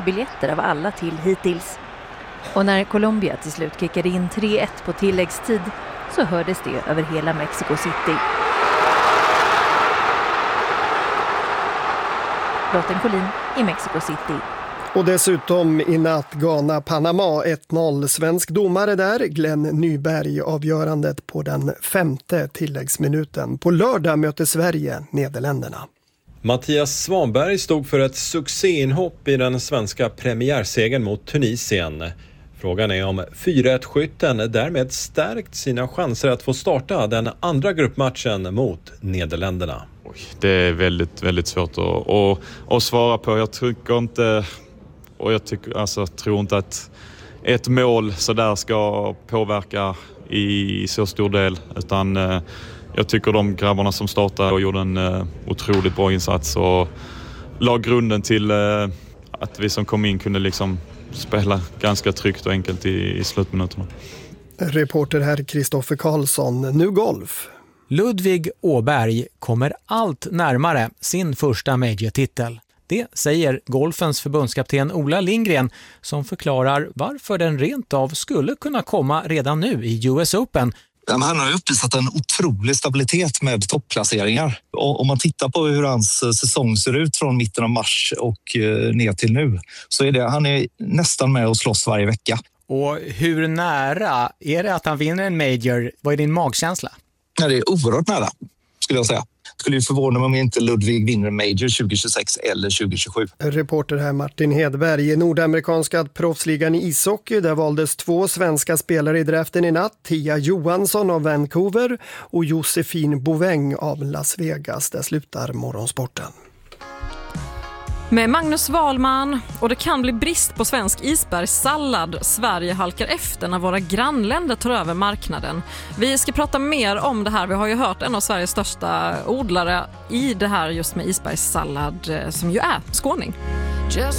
biljetter av alla till hittills. Och när Colombia till slut kickade in 3-1 på tilläggstid så hördes det över hela Mexico City. Lotten Collin i Mexico City. Och dessutom i natt Ghana-Panama 1-0. Svensk domare där, Glenn Nyberg, avgörandet på den 5:e tilläggsminuten. På lördag möter Sverige Nederländerna. Mattias Svanberg stod för ett succéinhopp i den svenska premiärsegern mot Tunisien. Frågan är om 4-1-skytten därmed stärkt sina chanser att få starta den andra gruppmatchen mot Nederländerna. Det är väldigt, väldigt svårt att svara på. Jag tycker inte, och jag tror inte att ett mål så där ska påverka i så stor del, utan jag tycker de grabbarna som startade och gjorde en otroligt bra insats och la grunden till att vi som kom in kunde liksom spela ganska tryggt och enkelt i slutminuterna. Reporter här Kristoffer Karlsson. Nu golf. Ludvig Åberg kommer allt närmare sin första major-titel. Det säger golfens förbundskapten Ola Lindgren som förklarar varför den rent av skulle kunna komma redan nu i US Open. Han har uppvisat en otrolig stabilitet med toppplaceringar. Och om man tittar på hur hans säsong ser ut från mitten av mars och ner till nu så är han är nästan med och slåss varje vecka. Och hur nära är det att han vinner en major? Vad är din magkänsla? Ja, det är oerhört nära, skulle jag säga. Skulle ju förvåna mig om inte Ludvig vinner major 2026 eller 2027. Reporter här Martin Hedberg. I nordamerikanska proffsligan i ishockey där valdes 2 svenska spelare i draften i natt. Tia Johansson av Vancouver och Josefin Boväng av Las Vegas. Där slutar morgonsporten. Med Magnus Wahlman, och det kan bli brist på svensk isbergssallad. Sverige halkar efter när våra grannländer tar över marknaden. Vi ska prata mer om det här. Vi har ju hört en av Sveriges största odlare i det här just med isbergssallad som ju är skåning.